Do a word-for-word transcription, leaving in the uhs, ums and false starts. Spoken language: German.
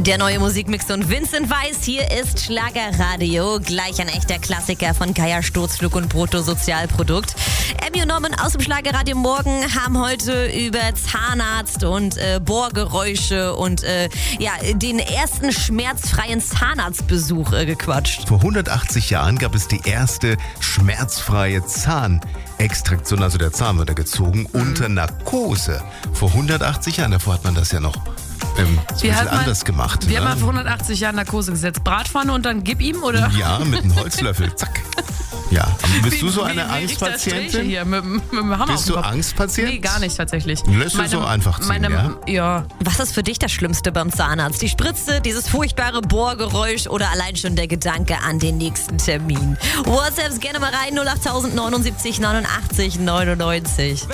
Der neue Musikmix und Vincent Weiss, hier ist Schlagerradio. Gleich ein echter Klassiker von Kaya Sturzflug und Bruttosozialprodukt. Emmy und Norman aus dem Schlagerradio Morgen haben heute über Zahnarzt und äh, Bohrgeräusche und äh, ja, den ersten schmerzfreien Zahnarztbesuch äh, gequatscht. Vor hundertachtzig Jahren gab es die erste schmerzfreie Zahnextraktion, also der Zahn wird gezogen, mhm. unter Narkose. Vor hundertachtzig Jahren, davor hat man das ja noch ähm, so ein bisschen man, anders gemacht. Wir ne? haben mal vor hundertachtzig Jahren Narkose gesetzt. Bratpfanne und dann gib ihm, oder? Ja, mit einem Holzlöffel, zack. Ja, aber bist wie, du so wie, eine wie Angstpatientin? Hier mit, mit dem Hammer Bist du Angstpatient? Nee, gar nicht tatsächlich. Lässt du so einfach ziehen, meine, ja? Ja. Was ist für dich das Schlimmste beim Zahnarzt? Die Spritze, dieses furchtbare Bohrgeräusch oder allein schon der Gedanke an den nächsten Termin? WhatsApps gerne mal rein, null acht neunundsiebzig neunundachtzig neunundneunzig.